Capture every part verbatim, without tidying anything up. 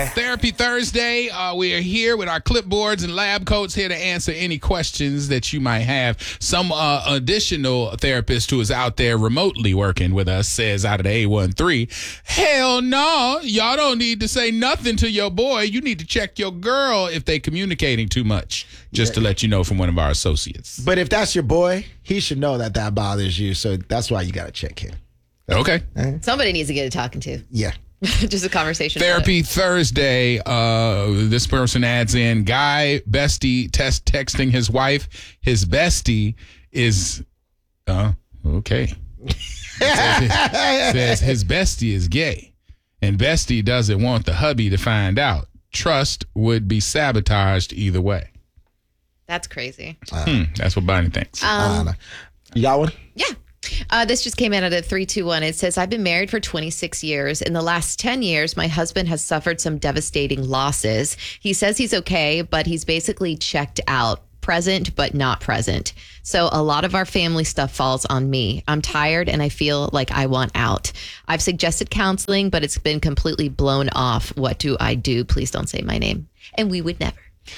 Therapy Thursday. Uh, we are here with our clipboards and lab coats here to answer any questions that you might have. Some uh, additional therapist who is out there remotely working with us says out of the eight one three, hell no, y'all don't need to say nothing to your boy. You need to check your girl if they communicating too much, just yeah. to let you know from one of our associates. But if that's your boy, he should know that that bothers you. So that's why you got to check him. Okay. Right. Somebody needs to get a talking to. Yeah. Just a conversation. Therapy Thursday. Uh, this person adds in, guy bestie test texting his wife. His bestie is, uh, okay. says, says his bestie is gay, and bestie doesn't want the hubby to find out. Trust would be sabotaged either way. That's crazy. Uh, hmm, that's what Bonnie thinks. Um, uh, you got one? Yeah. Uh, this just came in at a three two one. It says, I've been married for twenty-six years. In the last ten years, my husband has suffered some devastating losses. He says he's okay, but he's basically checked out, present, but not present. So a lot of our family stuff falls on me. I'm tired and I feel like I want out. I've suggested counseling, but it's been completely blown off. What do I do? Please don't say my name. And we would never.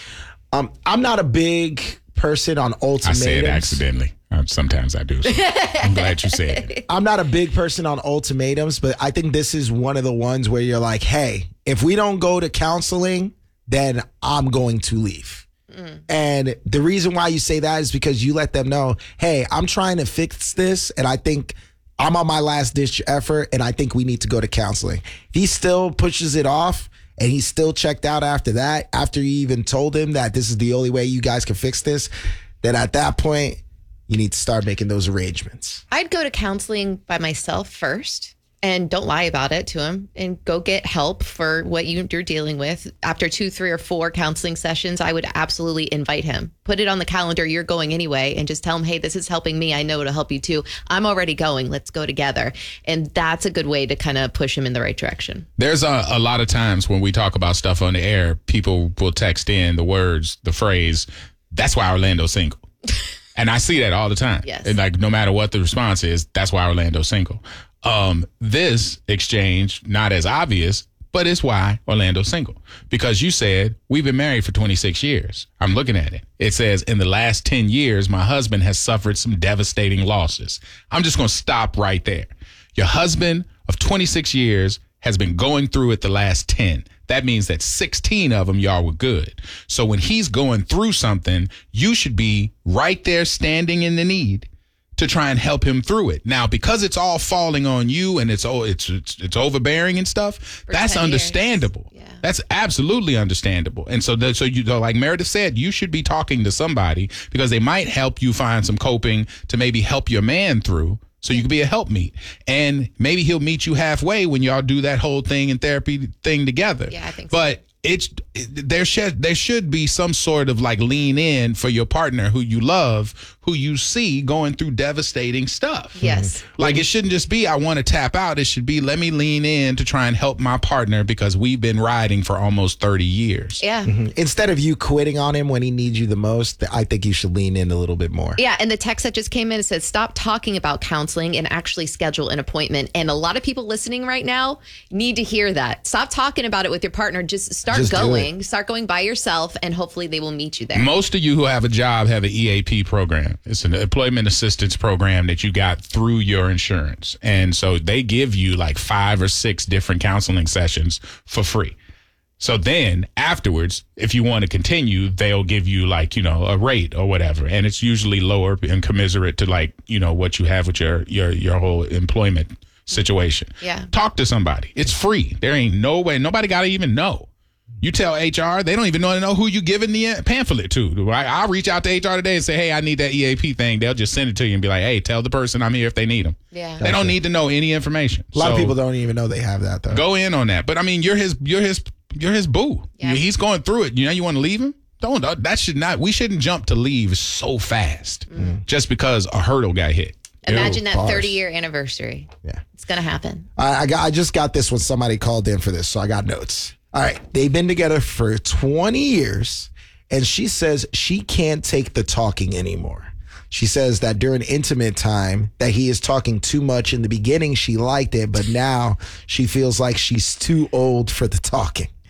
Um, I'm not a big person on ultimatums. I say it accidentally. Uh, sometimes I do. So I'm glad you said it. I'm not a big person on ultimatums, but I think this is one of the ones where you're like, hey, if we don't go to counseling, then I'm going to leave. Mm. And the reason why you say that is because you let them know, hey, I'm trying to fix this, and I think I'm on my last ditch effort, and I think we need to go to counseling. If he still pushes it off, and he's still checked out after that, after you even told him that this is the only way you guys can fix this, then at that point, you need to start making those arrangements. I'd go to counseling by myself first and don't lie about it to him and go get help for what you, you're dealing with. After two, three, or four counseling sessions, I would absolutely invite him. Put it on the calendar. You're going anyway, and just tell him, hey, this is helping me. I know it'll help you too. I'm already going. Let's go together. And that's a good way to kind of push him in the right direction. There's a, a lot of times when we talk about stuff on the air, people will text in the words, the phrase, that's why Orlando's single. And I see that all the time. Yes. And like, no matter what the response is, that's why Orlando's single. Um, this exchange, not as obvious, but it's why Orlando's single. Because you said, we've been married for twenty-six years. I'm looking at it. It says, in the last ten years, my husband has suffered some devastating losses. I'm just going to stop right there. Your husband of twenty-six years has been going through it the last ten. That means that sixteen of them, y'all were good. So when he's going through something, you should be right there standing in the need to try and help him through it. Now, because it's all falling on you and it's oh, it's it's, it's overbearing and stuff, For that's understandable. Yeah. That's absolutely understandable. And so, the, so you like Meredith said, you should be talking to somebody because they might help you find some coping to maybe help your man through. So you can be a helpmeet, and maybe he'll meet you halfway when y'all do that whole thing and therapy thing together. Yeah, I think so. But it's it, there should there should be some sort of like lean in for your partner who you love, who you see going through devastating stuff. Yes. Like it shouldn't just be I want to tap out. It should be let me lean in to try and help my partner because we've been riding for almost thirty years. Yeah. Mm-hmm. Instead of you quitting on him when he needs you the most, I think you should lean in a little bit more. Yeah. And the text that just came in, it says, stop talking about counseling and actually schedule an appointment. And a lot of people listening right now need to hear that. Stop talking about it with your partner. Just start Just going. Start going by yourself, and hopefully they will meet you there. Most of you who have a job have an E A P program. It's an employment assistance program that you got through your insurance. And so they give you like five or six different counseling sessions for free. So then afterwards, if you want to continue, they'll give you like, you know, a rate or whatever. And it's usually lower and commensurate to like, you know, what you have with your your your whole employment situation. Yeah. Talk to somebody. It's free. There ain't no way. Nobody got to even know. You tell H R, they don't even know, know who you giving the pamphlet to. Right? I'll reach out to H R today and say, hey, I need that E A P thing. They'll just send it to you and be like, hey, tell the person I'm here if they need them. Yeah. They don't need to know any information. A lot so of people don't even know they have that, though. Go in on that. But I mean, you're his, you're his, you're his boo. Yeah. He's going through it. You know, you want to leave him? Don't. That should not. We shouldn't jump to leave so fast mm. just because a hurdle got hit. Imagine Ew, that bars. thirty-year anniversary. Yeah, it's gonna happen. I, I got. I just got this when somebody called in for this, so I got notes. All right, they've been together for twenty years, and she says she can't take the talking anymore. She says that during intimate time that he is talking too much. In the beginning, she liked it, but now she feels like she's too old for the talking.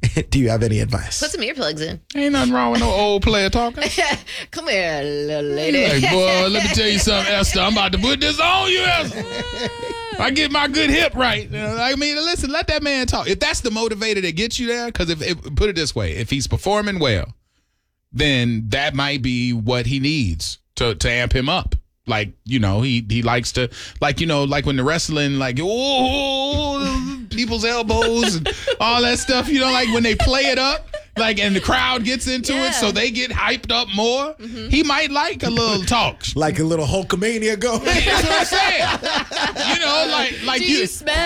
Do you have any advice? Put some earplugs in. Ain't nothing wrong with no old player talking. Come here, little lady. Like, boy, let me tell you something, Esther. I'm about to put this on you, Esther. I get my good hip right. You know, I mean, listen, let that man talk. If that's the motivator that gets you there, because if, if put it this way, if he's performing well, then that might be what he needs to, to amp him up. Like, you know, he he likes to, like, you know, like when the wrestling, like, oh, people's elbows and all that stuff, you know, like when they play it up, like, and the crowd gets into Yeah. it, so they get hyped up more. Mm-hmm. He might like a little talk. Like a little Hulkamania going. That's what I'm saying. You know, like, like Do you, you smell?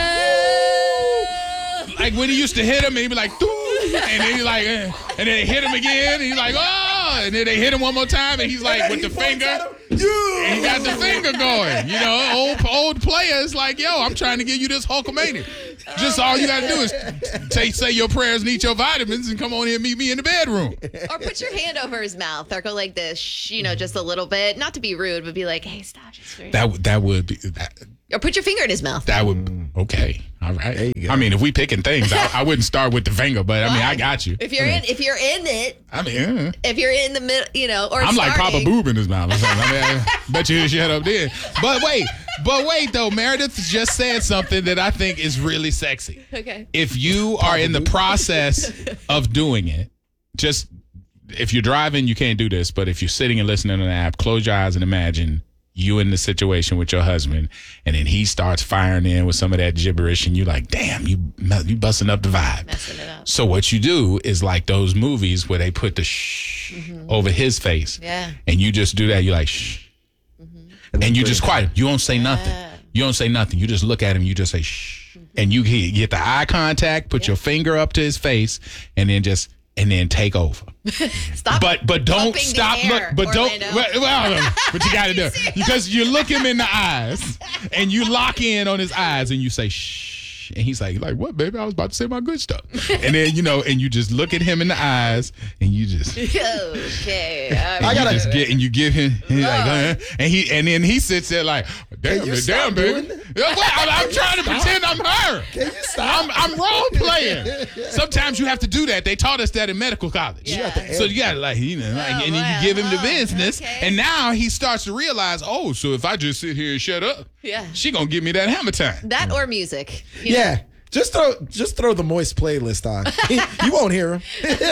like when he used to hit him, and he'd be like, "Doo," and then he's like, eh, and then they hit him again, and he's like, oh, and then they hit him one more time, and he's like, with the finger. And he got the finger going. You know, old old players like, yo, I'm trying to give you this Hulkamania. Just all you got to do is take, say your prayers and eat your vitamins and come on here and meet me in the bedroom. Or put your hand over his mouth, or go like this, shh, you know, just a little bit. Not to be rude, but be like, hey, stop. Just that would that would be that, or put your finger in his mouth. that would okay. All right. There you go. I mean, if we picking things, I, I wouldn't start with the finger, but I mean, I got you. If you're in, if you're in it, I mean, uh, if you're in the middle, you know, or I'm like Papa starting- Boob in his mouth or something. I mean, I bet you he'll shut up there. But wait, but wait though, Meredith just said something that I think is really sexy. Okay. If you are in the process of doing it, just if you're driving, you can't do this. But if you're sitting and listening to an app, close your eyes and imagine you in the situation with your husband, and then he starts firing in with some of that gibberish, and you're like, damn, you you busting up the vibe. Messing it up. So what you do is like those movies where they put the shh Mm-hmm. over his face. Yeah. And you just do that. You're like, shh. Mm-hmm. And you just quiet. You don't say nothing. You don't say nothing. You just look at him. You just say, shh. Mm-hmm. And you get, get the eye contact, put your finger up to his face, and then just, and then take over. Stop. But but don't pumping the stop. air, Look, but Orlando. don't. Well, well, but you got to do it because you look him in the eyes and you lock in on his eyes and you say shh, and he's like, like what, baby? I was about to say my good stuff, and then you know, and you just look at him in the eyes and you just. Okay. And I you gotta- just get and you give him, and, he's like, Uh. uh, and he and then he sits there like, damn, you damn, stop baby. doing Yeah, well, I'm, I'm trying to pretend I'm her. Can you stop? I'm, I'm role playing. Sometimes you have to do that. They taught us that in medical college. Yeah. So you got to like, you know, like, Oh, and then wow. you give him the Oh, business, okay. and now he starts to realize, oh, so if I just sit here and shut up, Yeah. she gonna give me that hammer time. That or music. you know? Yeah. Just throw just throw the Moist playlist on. You won't hear him.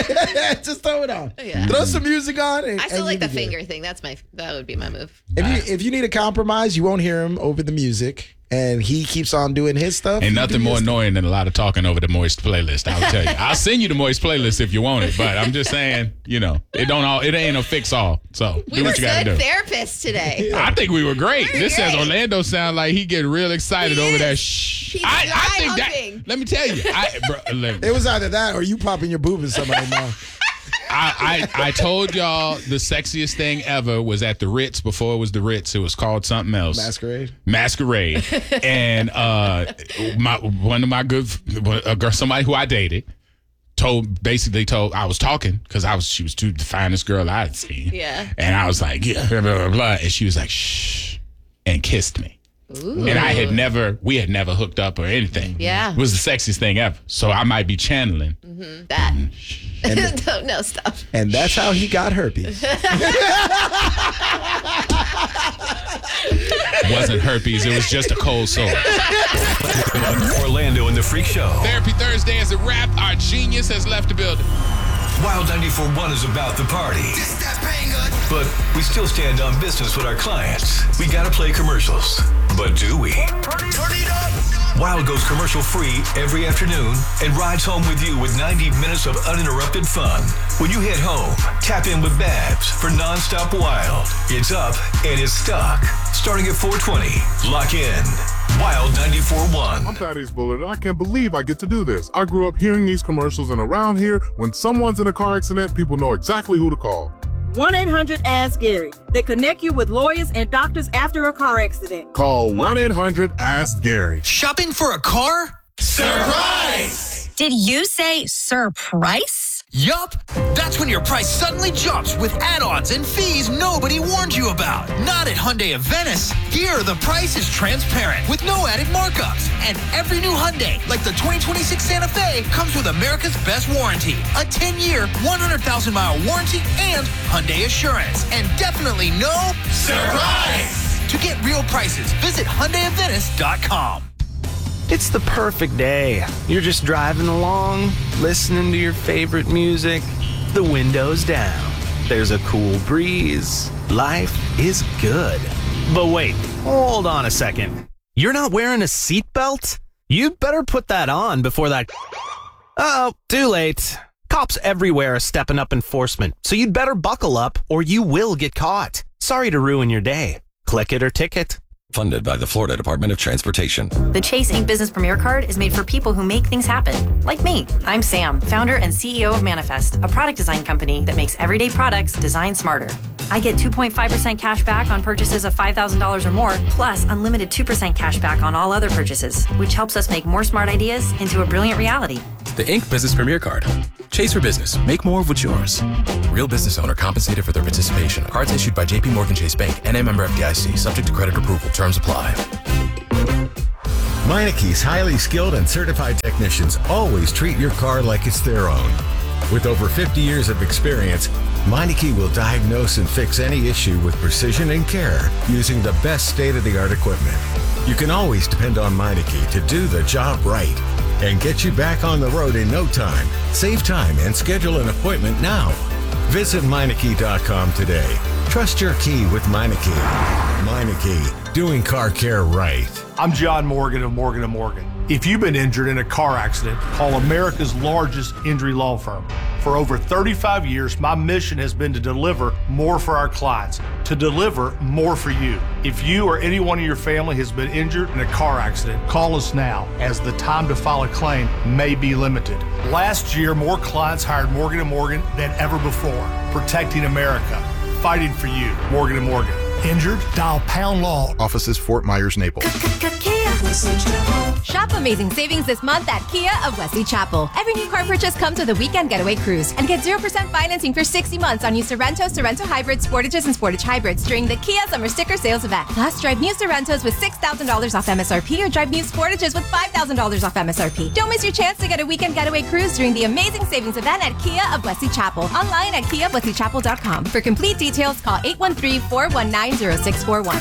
Just throw it on. Yeah. Throw some music on. And, I still and like you the be good. finger thing. That's my. That would be my move. If you if you need a compromise, you won't hear him over the music, and he keeps on doing his stuff. Ain't you nothing do more your stuff. annoying than a lot of talking over the Moist playlist. I'll tell you. I'll send you the Moist playlist if you want it, but I'm just saying, you know, it don't all. It ain't a fix all. So We do were what you got to good do. therapists today. I think we were great. We're This says great. Orlando sound like he getting real excited He over is. that. Shh. He's I, I dry think humping. that. Let me tell you. I, bro, look, It was either that or you popping your boob in somebody's mouth. I, I, I told y'all the sexiest thing ever was at the Ritz before it was the Ritz. It was called something else. Masquerade. Masquerade. And uh, my one of my good, a girl, somebody who I dated, told basically told I was talking because I was she was too the finest girl I had seen. Yeah. And I was like, yeah, blah, blah, blah. And she was like, shh, and kissed me. Ooh. And I had never, we had never hooked up or anything. Yeah. It was the sexiest thing ever. So I might be channeling. that. Mm-hmm. no, no, stop. And that's how he got herpes. It wasn't herpes. It was just a cold sore. Orlando and the Freak Show. Therapy Thursday is a wrap. Our genius has left the building. Wild ninety-four point one is about the party. But we still stand on business with our clients. We gotta play commercials. But do we? Wild goes commercial free every afternoon and rides home with you with ninety minutes of uninterrupted fun. When you head home, tap in with Babs for nonstop Wild. It's up and it's stuck. Starting at four twenty. Lock in. Wild ninety-four point one. I'm Thaddeus Bullard, and I can't believe I get to do this. I grew up hearing these commercials, and around here, when someone's in a car accident, people know exactly who to call. one eight hundred ask Gary. They connect you with lawyers and doctors after a car accident. Call one eight hundred ask Gary. Shopping for a car? Surprise! Did you say surprise? Yup, that's when your price suddenly jumps with add-ons and fees nobody warned you about. Not at Hyundai of Venice. Here, the price is transparent with no added markups. And every new Hyundai, like the twenty twenty-six Santa Fe, comes with America's best warranty. A ten-year, one hundred thousand mile warranty and Hyundai Assurance. And definitely no surprise! To get real prices, visit Hyundai of Venice dot com. It's the perfect day. You're just driving along, listening to your favorite music, the windows down. There's a cool breeze. Life is good. But wait, hold on a second. You're not wearing a seatbelt? You'd better put that on before that... Oh, too late. Cops everywhere are stepping up enforcement, so you'd better buckle up or you will get caught. Sorry to ruin your day. Click it or ticket. Funded by the Florida Department of Transportation. The Chase Ink Business Premier Card is made for people who make things happen. Like me. I'm Sam, founder and C E O of Manifest, a product design company that makes everyday products designed smarter. I get two point five percent cash back on purchases of five thousand dollars or more, plus unlimited two percent cash back on all other purchases, which helps us make more smart ideas into a brilliant reality. The Ink Business Premier Card. Chase for business. Make more of what's yours. Real business owner compensated for their participation. Cards issued by J P Morgan Chase Bank, N A member F D I C. Subject to credit approval. Terms apply. Meineke's highly skilled and certified technicians always treat your car like it's their own. With over fifty years of experience, Meineke will diagnose and fix any issue with precision and care using the best state-of-the-art equipment. You can always depend on Meineke to do the job right and get you back on the road in no time. Save time and schedule an appointment now. Visit Meineke dot com today. Trust your key with Meineke. Meineke, doing car care right. I'm John Morgan of Morgan and Morgan. If you've been injured in a car accident, call America's largest injury law firm. For over thirty-five years, my mission has been to deliver more for our clients, to deliver more for you. If you or anyone in your family has been injured in a car accident, call us now, as the time to file a claim may be limited. Last year, more clients hired Morgan and Morgan than ever before, protecting America, fighting for you. Morgan and Morgan. Injured? Dial Pound Law. Offices Fort Myers, Naples. Shop amazing savings this month at Kia of Wesley Chapel. Every new car purchase comes with a weekend getaway cruise and get zero percent financing for sixty months on new Sorrento, Sorrento Hybrids, Sportages, and Sportage Hybrids during the Kia Summer Sticker Sales event. Plus, drive new Sorrentos with six thousand dollars off M S R P or drive new Sportages with five thousand dollars off M S R P. Don't miss your chance to get a weekend getaway cruise during the amazing savings event at Kia of Wesley Chapel. Online at kia of wesley chapel dot com. For complete details, call eight one three, four one nine, zero six four one.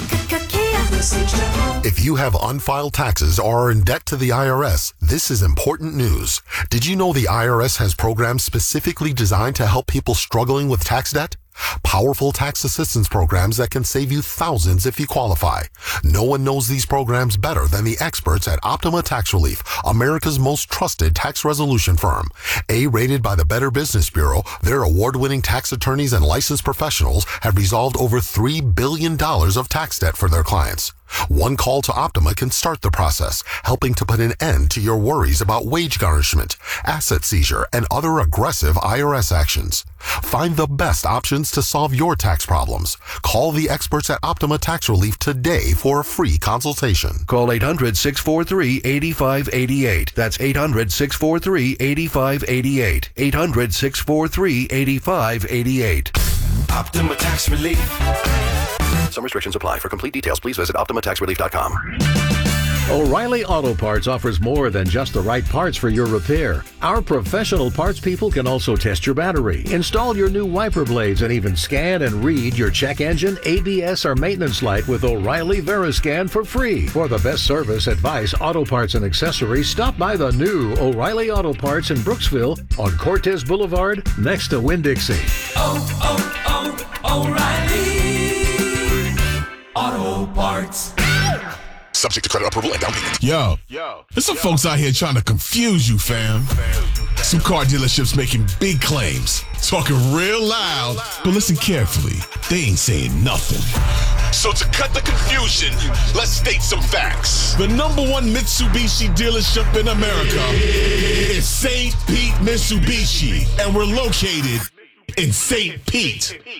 If you have unfiled taxes or are in debt to the I R S, this is important news. Did you know the I R S has programs specifically designed to help people struggling with tax debt? Powerful tax assistance programs that can save you thousands if you qualify. No one knows these programs better than the experts at Optima Tax Relief, America's most trusted tax resolution firm. A-rated by the Better Business Bureau, their award-winning tax attorneys and licensed professionals have resolved over three billion dollars of tax debt for their clients. One call to Optima can start the process, helping to put an end to your worries about wage garnishment, asset seizure, and other aggressive I R S actions. Find the best options to solve your tax problems. Call the experts at Optima Tax Relief today for a free consultation. Call eight hundred, six four three, eight five eight eight. That's eight hundred, six four three, eight five eight eight. eight hundred, six four three, eight five eight eight. Optima Tax Relief. Some restrictions apply. For complete details, please visit optima tax relief dot com. O'Reilly Auto Parts offers more than just the right parts for your repair. Our professional parts people can also test your battery, install your new wiper blades, and even scan and read your check engine, A B S, or maintenance light with O'Reilly VeriScan for free. For the best service, advice, auto parts, and accessories, stop by the new O'Reilly Auto Parts in Brooksville on Cortez Boulevard next to Winn-Dixie. Oh, oh, oh, O'Reilly Auto Parts. Subject to credit approval and down payment. Yo, Yo. there's some Yo. folks out here trying to confuse you, fam. Some car dealerships making big claims, talking real loud, but listen carefully. They ain't saying nothing. So to cut the confusion, let's state some facts. The number one Mitsubishi dealership in America is Saint Pete Mitsubishi, and we're located in Saint Pete.